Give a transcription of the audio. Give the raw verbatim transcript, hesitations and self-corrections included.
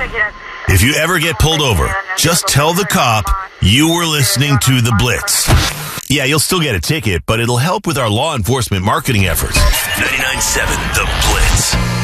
If you ever get pulled over, just tell the cop you were listening to The Blitz. Yeah, you'll still get a ticket, but it'll help with our law enforcement marketing efforts. ninety-nine point seven The Blitz.